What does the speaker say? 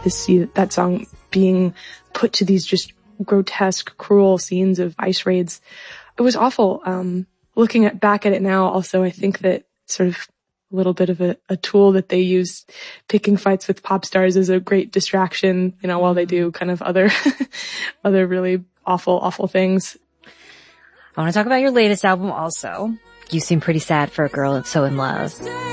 to see that song being put to these just grotesque, cruel scenes of ICE raids. It was awful. Looking back at it now, also, I think that sort of a little bit of a tool that they use, picking fights with pop stars, is a great distraction, while they do kind of other really awful things. I want to talk about your latest album also. You seem pretty sad for a girl that's so in love.